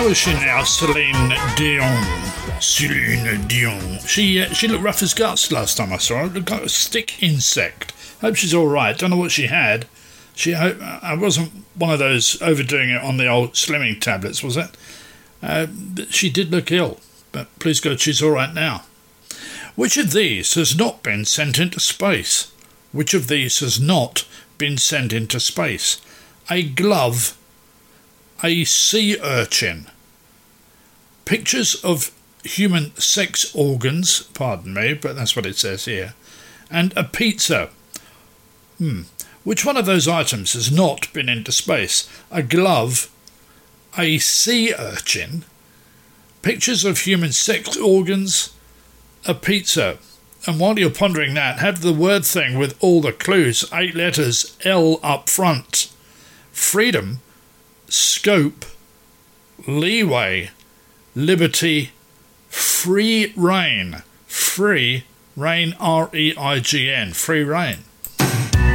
How is she now, Celine Dion? Celine Dion. She looked rough as guts last time I saw her. Looked like a stick insect. Hope she's all right. Don't know what she had. I wasn't one of those overdoing it on the old slimming tablets, was it? She did look ill, but please God, she's all right now. Which of these has not been sent into space? Which of these has not been sent into space? A glove, a sea urchin, pictures of human sex organs, pardon me, but that's what it says here, and a pizza. Which one of those items has not been into space? A glove, a sea urchin, pictures of human sex organs, a pizza. And while you're pondering that, have the word thing with all the clues, 8 letters, L up front. Freedom, scope, leeway, liberty, free reign. Free reign, R-E-I-G-N, free reign.